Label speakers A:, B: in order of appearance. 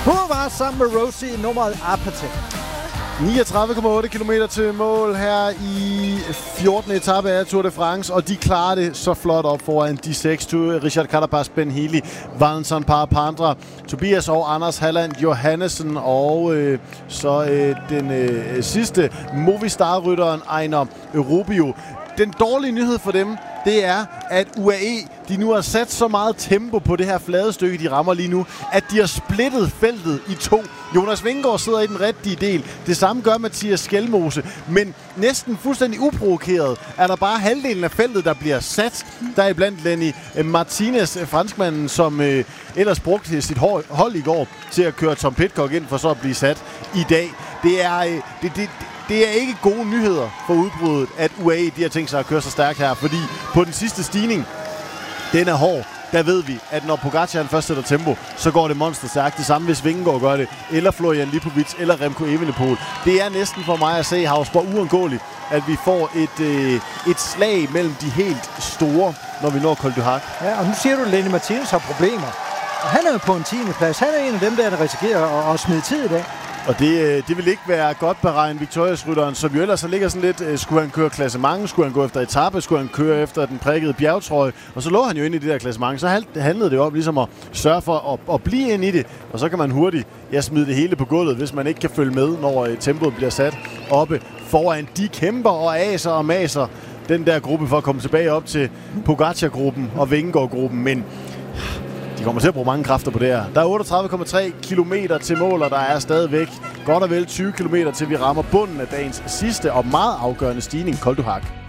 A: Hun var sammen med Rosie i nummeret Apathy.
B: 39,8 km til mål her i 14. etape af Tour de France, og de klarer det så flot op foran de 6. Richard Carapaz, Ben Healy, Valentin Parapandra, Tobias og Anders Halland Johannesen, og den sidste Movistar-rytteren Einar Rubio. Den dårlige nyhed for dem, det er, at UAE de nu har sat så meget tempo på det her flade stykke, de rammer lige nu, at de har splittet feltet i 2. Jonas Vingegaard sidder i den rigtige del. Det samme gør Mathias Skjelmose. Men næsten fuldstændig uprovokeret er der bare halvdelen af feltet, der bliver sat. Der er blandt Lenny Martinez, franskmanden, som ellers brugte sit hold i går til at køre Tom Pidcock ind for så at blive sat i dag. Det er ikke gode nyheder for udbruddet, at UAE de har tænkt sig at køre så stærkt her, fordi på den sidste stigning, den er hård, der ved vi, at når Pogacar først sætter tempo, så går det monsterstærkt. Det samme hvis Vingegaard gør det, eller Florian Lipovic, eller Remco Evenepoel. Det er næsten for mig at se, Hausborg, uundgåeligt, at vi får et slag mellem de helt store, når vi når Col du Hac.
A: Ja, og nu siger du, at Lenny Martinez har problemer. Og han er jo på en 10. plads. Han er en af dem, der risikerer at smide tid i dag.
B: Og det vil ikke være godt beregnet Victorious-rytteren, som jo ellers ligger sådan lidt, skulle han køre klassement, skulle han gå efter etape, skulle han køre efter den prikkede bjergtrøje, og så lå han jo ind i det der klassement. Så handlede det jo om ligesom at sørge for at blive ind i det, og så kan man hurtigt smide det hele på gulvet, hvis man ikke kan følge med, når tempoet bliver sat oppe foran. De kæmper og aser og maser den der gruppe for at komme tilbage op til Pogacar-gruppen og Vingegaard-gruppen, men de kommer til at bruge mange kræfter på det her. Der er 38,3 kilometer til mål, og der er stadigvæk godt og vel 20 kilometer til vi rammer bunden af dagens sidste og meget afgørende stigning, Col du Hac.